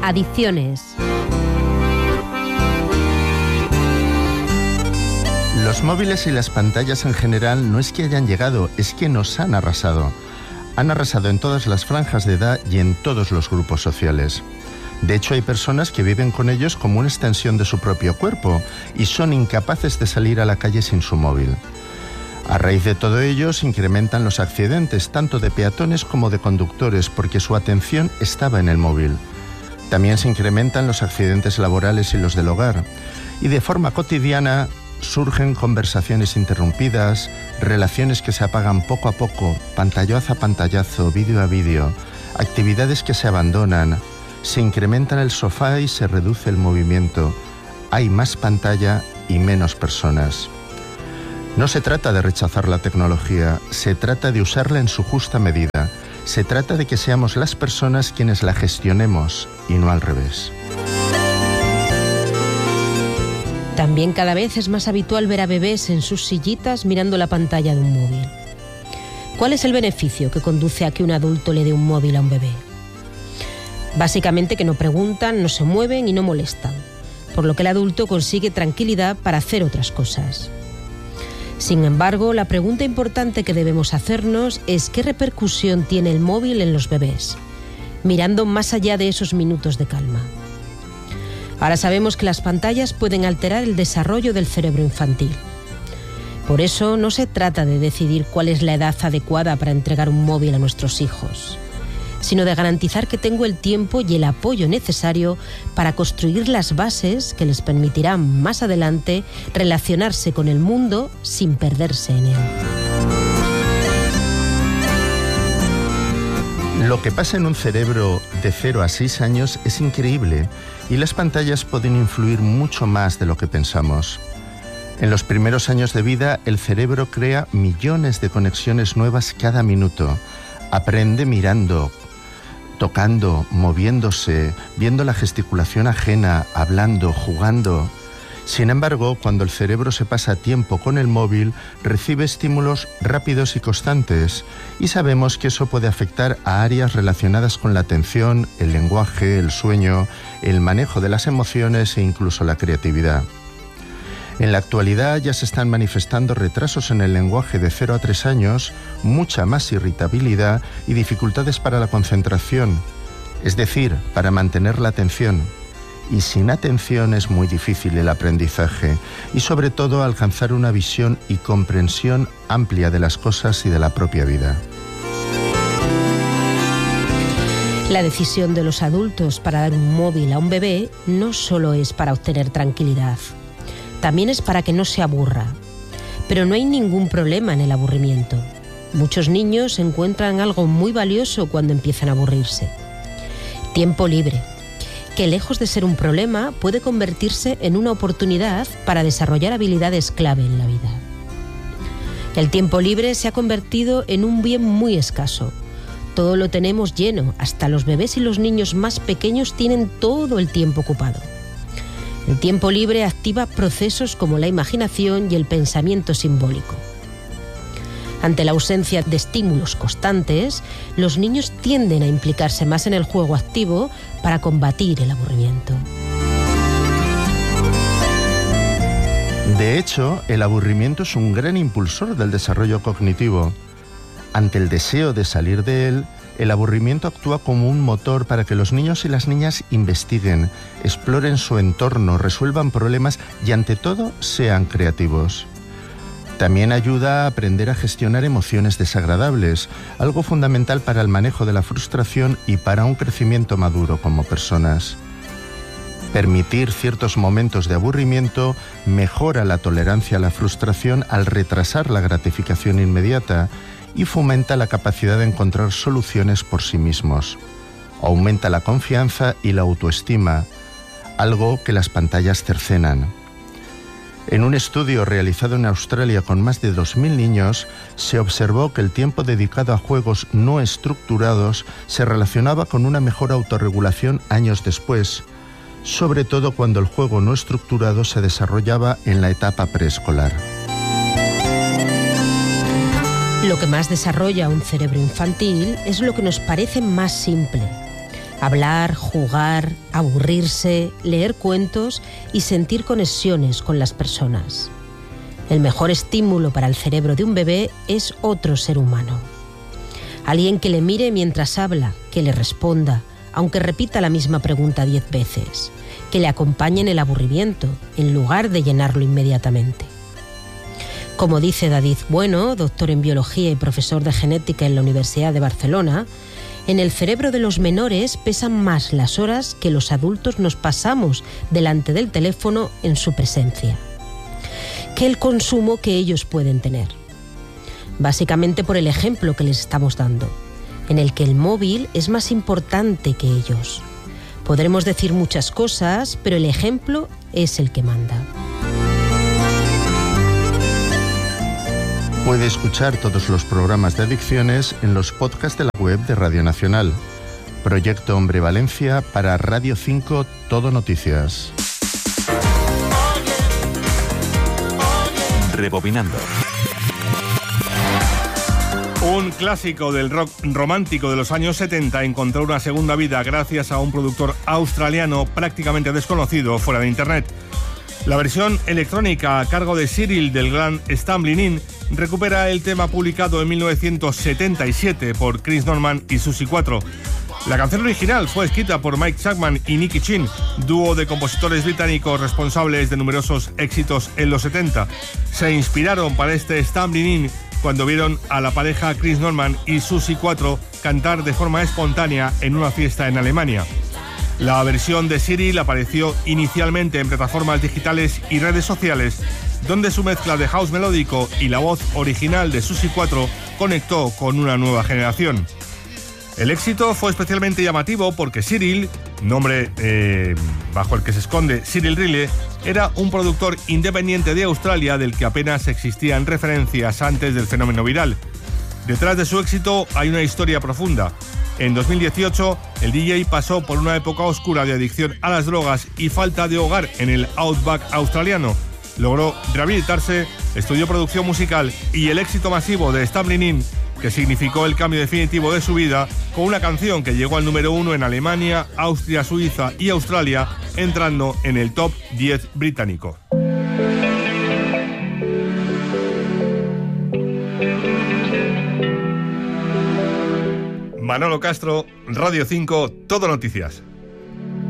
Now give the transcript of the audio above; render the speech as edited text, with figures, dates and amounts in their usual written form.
Adicciones. Los móviles y las pantallas en general no es que hayan llegado, es que nos han arrasado. Han arrasado en todas las franjas de edad y en todos los grupos sociales. De hecho, hay personas que viven con ellos como una extensión de su propio cuerpo y son incapaces de salir a la calle sin su móvil. A raíz de todo ello se incrementan los accidentes, tanto de peatones como de conductores, porque su atención estaba en el móvil. También se incrementan los accidentes laborales y los del hogar. Y de forma cotidiana surgen conversaciones interrumpidas, relaciones que se apagan poco a poco, pantallazo a pantallazo, vídeo a vídeo, actividades que se abandonan, se incrementa el sofá y se reduce el movimiento. Hay más pantalla y menos personas. No se trata de rechazar la tecnología, se trata de usarla en su justa medida. Se trata de que seamos las personas quienes la gestionemos y no al revés. También cada vez es más habitual ver a bebés en sus sillitas mirando la pantalla de un móvil. ¿Cuál es el beneficio que conduce a que un adulto le dé un móvil a un bebé? Básicamente que no preguntan, no se mueven y no molestan, por lo que el adulto consigue tranquilidad para hacer otras cosas. Sin embargo, la pregunta importante que debemos hacernos es ¿qué repercusión tiene el móvil en los bebés? Mirando más allá de esos minutos de calma. Ahora sabemos que las pantallas pueden alterar el desarrollo del cerebro infantil. Por eso no se trata de decidir cuál es la edad adecuada para entregar un móvil a nuestros hijos, sino de garantizar que tengo el tiempo y el apoyo necesario para construir las bases que les permitirán más adelante relacionarse con el mundo sin perderse en él. Lo que pasa en un cerebro de 0 a 6 años es increíble y las pantallas pueden influir mucho más de lo que pensamos. En los primeros años de vida, el cerebro crea millones de conexiones nuevas cada minuto. Aprende mirando, tocando, moviéndose, viendo la gesticulación ajena, hablando, jugando. Sin embargo, cuando el cerebro se pasa tiempo con el móvil, recibe estímulos rápidos y constantes, y sabemos que eso puede afectar a áreas relacionadas con la atención, el lenguaje, el sueño, el manejo de las emociones e incluso la creatividad. En la actualidad ya se están manifestando retrasos en el lenguaje de 0 a 3 años, mucha más irritabilidad y dificultades para la concentración, es decir, para mantener la atención. Y sin atención es muy difícil el aprendizaje y sobre todo alcanzar una visión y comprensión amplia de las cosas y de la propia vida. La decisión de los adultos para dar un móvil a un bebé no solo es para obtener tranquilidad, también es para que no se aburra. Pero no hay ningún problema en el aburrimiento. Muchos niños encuentran algo muy valioso cuando empiezan a aburrirse. Tiempo libre, que lejos de ser un problema puede convertirse en una oportunidad para desarrollar habilidades clave en la vida. El tiempo libre se ha convertido en un bien muy escaso. Todo lo tenemos lleno, hasta los bebés y los niños más pequeños tienen todo el tiempo ocupado. El tiempo libre activa procesos como la imaginación y el pensamiento simbólico. Ante la ausencia de estímulos constantes, los niños tienden a implicarse más en el juego activo para combatir el aburrimiento. De hecho, el aburrimiento es un gran impulsor del desarrollo cognitivo. Ante el deseo de salir de él, el aburrimiento actúa como un motor para que los niños y las niñas investiguen, exploren su entorno, resuelvan problemas y ante todo sean creativos. También ayuda a aprender a gestionar emociones desagradables, algo fundamental para el manejo de la frustración y para un crecimiento maduro como personas. Permitir ciertos momentos de aburrimiento mejora la tolerancia a la frustración al retrasar la gratificación inmediata y fomenta la capacidad de encontrar soluciones por sí mismos. Aumenta la confianza y la autoestima, algo que las pantallas cercenan. En un estudio realizado en Australia con más de 2.000 niños, se observó que el tiempo dedicado a juegos no estructurados se relacionaba con una mejor autorregulación años después, sobre todo cuando el juego no estructurado se desarrollaba en la etapa preescolar. Lo que más desarrolla un cerebro infantil es lo que nos parece más simple. Hablar, jugar, aburrirse, leer cuentos y sentir conexiones con las personas. El mejor estímulo para el cerebro de un bebé es otro ser humano. Alguien que le mire mientras habla, que le responda, aunque repita la misma pregunta 10 veces, que le acompañe en el aburrimiento, en lugar de llenarlo inmediatamente. Como dice David Bueno, doctor en biología y profesor de genética en la Universidad de Barcelona, en el cerebro de los menores pesan más las horas que los adultos nos pasamos delante del teléfono en su presencia, que el consumo que ellos pueden tener. Básicamente por el ejemplo que les estamos dando, en el que el móvil es más importante que ellos. Podremos decir muchas cosas, pero el ejemplo es el que manda. Puede escuchar todos los programas de adicciones en los podcasts de la web de Radio Nacional. Proyecto Hombre Valencia para Radio 5 Todo Noticias. Rebobinando. Un clásico del rock romántico de los años 70 encontró una segunda vida gracias a un productor australiano prácticamente desconocido fuera de Internet. La versión electrónica a cargo de Cyril del gran Stumbling In recupera el tema publicado en 1977 por Chris Norman y Susie 4. La canción original fue escrita por Mike Chapman y Nicky Chin, dúo de compositores británicos responsables de numerosos éxitos en los 70. Se inspiraron para este Stumbling In cuando vieron a la pareja Chris Norman y Susie 4 cantar de forma espontánea en una fiesta en Alemania. La versión de Cyril apareció inicialmente en plataformas digitales y redes sociales, donde su mezcla de house melódico y la voz original de Susie 4 conectó con una nueva generación. El éxito fue especialmente llamativo porque Cyril, nombre bajo el que se esconde Cyril Riley, era un productor independiente de Australia del que apenas existían referencias antes del fenómeno viral. Detrás de su éxito hay una historia profunda. En 2018, el DJ pasó por una época oscura de adicción a las drogas y falta de hogar en el Outback australiano. Logró rehabilitarse, estudió producción musical y el éxito masivo de Stumbling In, que significó el cambio definitivo de su vida, con una canción que llegó al número 1 en Alemania, Austria, Suiza y Australia, entrando en el top 10 británico. Manolo Castro, Radio 5, Todo Noticias.